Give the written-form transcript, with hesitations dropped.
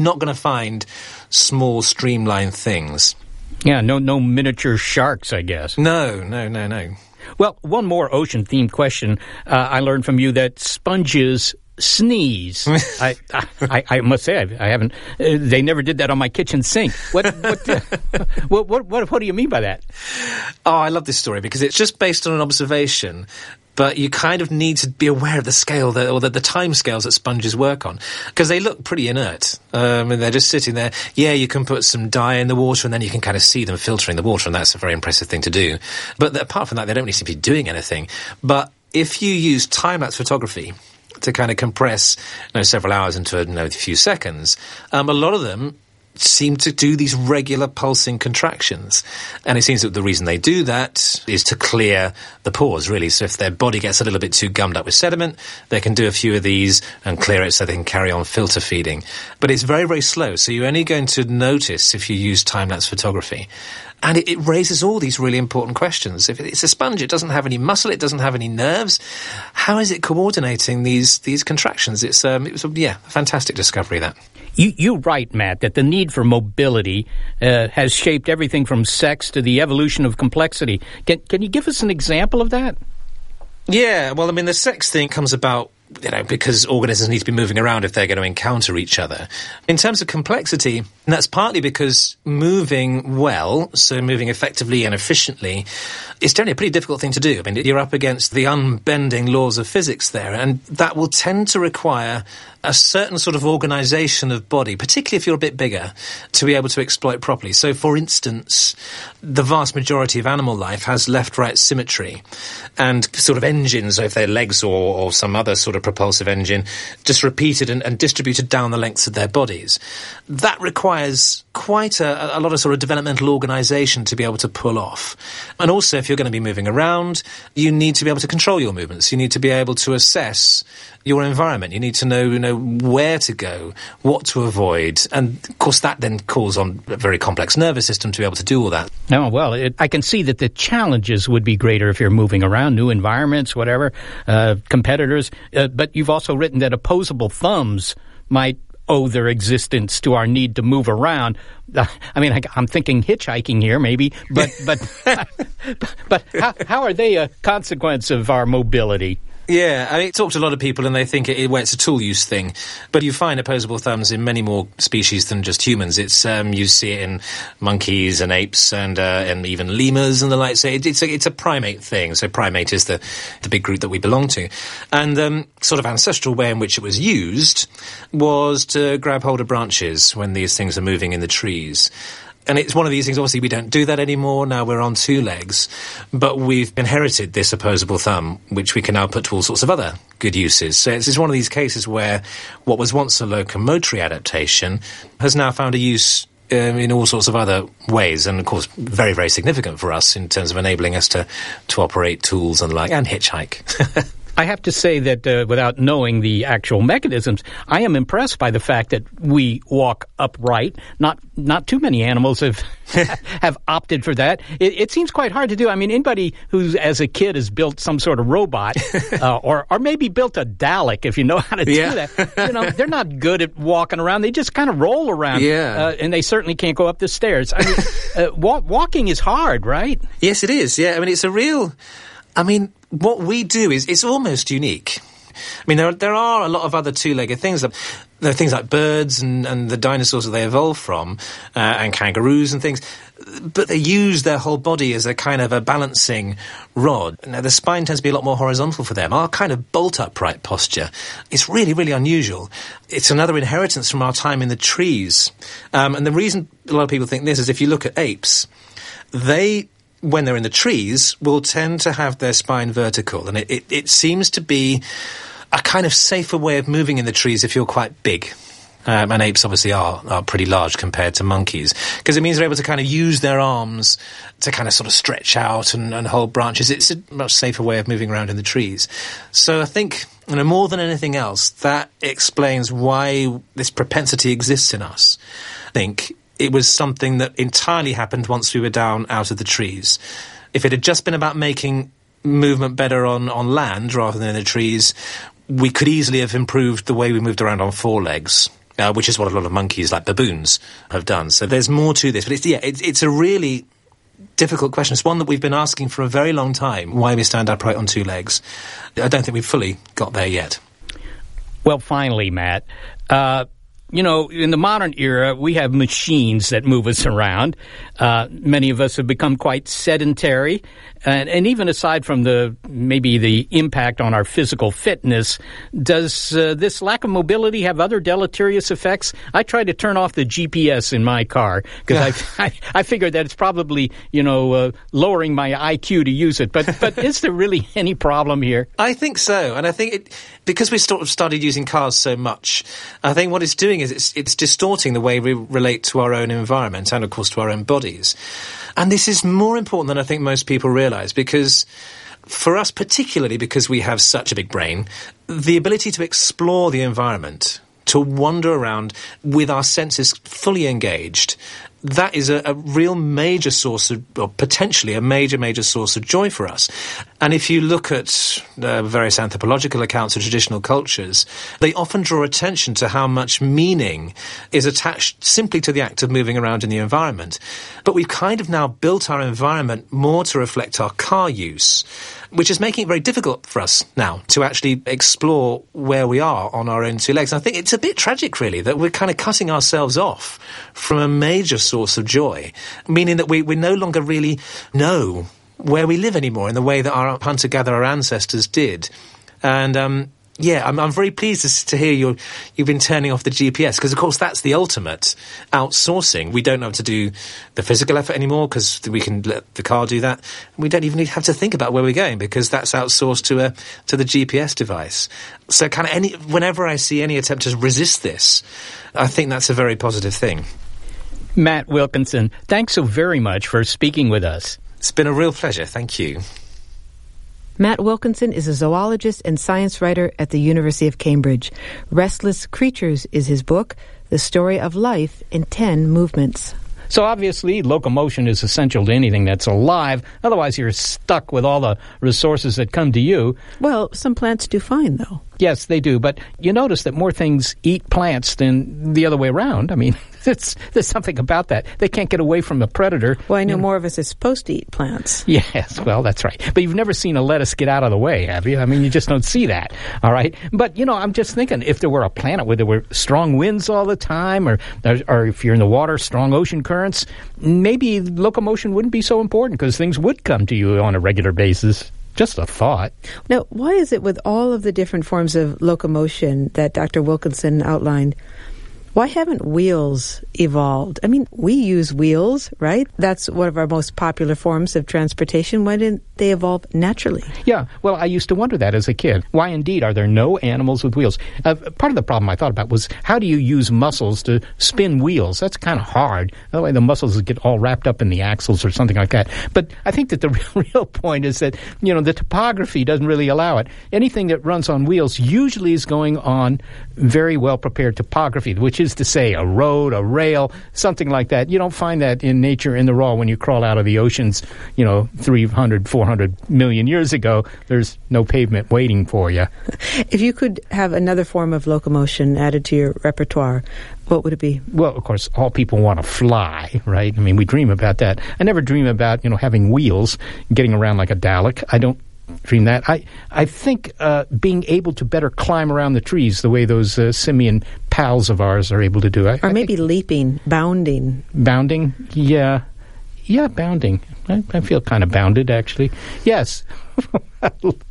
Not going to find small, streamlined things. Yeah, no miniature sharks, I guess. No. Well, one more ocean-themed question. I learned from you that sponges sneeze. I must say, I haven't. They never did that on my kitchen sink. What do you mean by that? Oh, I love this story because it's just based on an observation. But you kind of need to be aware of the scale or the time scales that sponges work on, because they look pretty inert. And they're just sitting there. Yeah, you can put some dye in the water and then you can kind of see them filtering the water, and that's a very impressive thing to do. But apart from that, they don't really seem to be doing anything. But if you use time-lapse photography to kind of compress several hours into a few seconds, a lot of them seem to do these regular pulsing contractions. And it seems that the reason they do that is to clear the pores, really. So if their body gets a little bit too gummed up with sediment, they can do a few of these and clear it so they can carry on filter feeding. But it's very, very slow. So you're only going to notice if you use time-lapse photography. And it raises all these really important questions. If it's a sponge, it doesn't have any muscle, it doesn't have any nerves. How is it coordinating these contractions? It was a fantastic discovery, that. You write, Matt, that the need for mobility has shaped everything from sex to the evolution of complexity. Can you give us an example of that? Yeah, well, the sex thing comes about because organisms need to be moving around if they're going to encounter each other. In terms of complexity, that's partly because moving well, so moving effectively and efficiently, is generally a pretty difficult thing to do. You're up against the unbending laws of physics there, and that will tend to require a certain sort of organisation of body, particularly if you're a bit bigger, to be able to exploit properly. So, for instance, the vast majority of animal life has left-right symmetry, and sort of engines, so if they're legs or some other sort of propulsive engine, just repeated and distributed down the lengths of their bodies. That requires quite a lot of sort of developmental organisation to be able to pull off. And also, if you're going to be moving around, you need to be able to control your movements. You need to be able to assess your environment. You need to know where to go, what to avoid. And, of course, that then calls on a very complex nervous system to be able to do all that. Oh, well, I can see that the challenges would be greater if you're moving around, new environments, whatever, competitors. But you've also written that opposable thumbs might owe their existence to our need to move around. I'm thinking hitchhiking here, maybe, but how are they a consequence of our mobility? Yeah, I talk to a lot of people and they think it's a tool use thing, but you find opposable thumbs in many more species than just humans. It's you see it in monkeys and apes and even lemurs and the like. So it's a primate thing. So primate is the big group that we belong to, and sort of ancestral way in which it was used was to grab hold of branches when these things are moving in the trees. And it's one of these things, obviously we don't do that anymore, now we're on two legs, but we've inherited this opposable thumb, which we can now put to all sorts of other good uses. So it's one of these cases where what was once a locomotory adaptation has now found a use in all sorts of other ways, and of course very, very significant for us in terms of enabling us to operate tools and and hitchhike. I have to say that without knowing the actual mechanisms, I am impressed by the fact that we walk upright. Not too many animals have opted for that. It seems quite hard to do. Anybody who, as a kid, has built some sort of robot, or maybe built a Dalek, if you know how to do that, they're not good at walking around. They just kind of roll around, and they certainly can't go up the stairs. Walking is hard, right? Yes, it is. Yeah, it's a real. What we do it's almost unique. There are a lot of other two-legged things. There are things like birds and the dinosaurs that they evolved from, and kangaroos and things, but they use their whole body as a kind of a balancing rod. Now, the spine tends to be a lot more horizontal for them. Our kind of bolt-upright posture, it's really, really unusual. It's another inheritance from our time in the trees. And the reason a lot of people think this is if you look at apes, when they're in the trees, will tend to have their spine vertical. And it seems to be a kind of safer way of moving in the trees if you're quite big. And apes obviously are pretty large compared to monkeys, because it means they're able to kind of use their arms to kind of sort of stretch out and hold branches. It's a much safer way of moving around in the trees. So I think, more than anything else, that explains why this propensity exists in us. I think it was something that entirely happened once we were down out of the trees. If it had just been about making movement better on land rather than in the trees, we could easily have improved the way we moved around on four legs. which is what a lot of monkeys, like baboons, have done. So there's more to this. But it's a really difficult question. It's one that we've been asking for a very long time, why we stand upright on two legs. I don't think we've fully got there yet. Well, finally, Matt, in the modern era, we have machines that move us around. Many of us have become quite sedentary. And even aside from maybe the impact on our physical fitness, does this lack of mobility have other deleterious effects? I try to turn off the GPS in my car because I figured that it's probably, lowering my IQ to use it. But is there really any problem here? I think so. And I think because we sort of started using cars so much, I think what it's doing is it's distorting the way we relate to our own environment and, of course, to our own bodies. And this is more important than I think most people realise, because for us, particularly because we have such a big brain, the ability to explore the environment, to wander around with our senses fully engaged, that is a real major source or potentially a major source of joy for us. And if you look at various anthropological accounts of traditional cultures, they often draw attention to how much meaning is attached simply to the act of moving around in the environment. But we've kind of now built our environment more to reflect our car use, which is making it very difficult for us now to actually explore where we are on our own two legs. And I think it's a bit tragic, really, that we're kind of cutting ourselves off from a major source of joy, meaning that we no longer really know where we live anymore in the way that our hunter-gatherer ancestors did. And I'm very pleased to hear you've been turning off the GPS, because, of course, that's the ultimate outsourcing. We don't have to do the physical effort anymore because we can let the car do that. We don't even have to think about where we're going because that's outsourced to the GPS device. So whenever I see any attempt to resist this, I think that's a very positive thing. Matt Wilkinson, thanks so very much for speaking with us. It's been a real pleasure. Thank you. Matt Wilkinson is a zoologist and science writer at the University of Cambridge. Restless Creatures is his book, The Story of Life in 10 Movements. So obviously, locomotion is essential to anything that's alive. Otherwise, you're stuck with all the resources that come to you. Well, some plants do fine, though. Yes, they do. But you notice that more things eat plants than the other way around. I mean, there's something about that. They can't get away from the predator. Well, I know more of us are supposed to eat plants. Yes, well, that's right. But you've never seen a lettuce get out of the way, have you? I mean, you just don't see that, all right? But, I'm just thinking, if there were a planet where there were strong winds all the time, or if you're in the water, strong ocean currents, maybe locomotion wouldn't be so important because things would come to you on a regular basis. Just a thought. Now, why is it with all of the different forms of locomotion that Dr. Wilkinson outlined, why haven't wheels evolved? I mean, we use wheels, right? That's one of our most popular forms of transportation. Why didn't they evolve naturally? Yeah, well, I used to wonder that as a kid. Why indeed are there no animals with wheels? Part of the problem I thought about was, how do you use muscles to spin wheels? That's kind of hard. That way the muscles get all wrapped up in the axles or something like that. But I think that the real point is that, the topography doesn't really allow it. Anything that runs on wheels usually is going on very well-prepared topography, which is to say a road, a rail, something like that. You don't find that in nature in the raw when you crawl out of the oceans, 300, 400 million years ago. There's no pavement waiting for you. If you could have another form of locomotion added to your repertoire, what would it be? Well, of course, all people want to fly, right? I mean, we dream about that. I never dream about, having wheels, getting around like a Dalek. I don't dream that. I think being able to better climb around the trees the way those simian pals of ours are able to do. Or maybe leaping, bounding. Bounding? Yeah. Yeah, bounding. I feel kind of bounded, actually. Yes.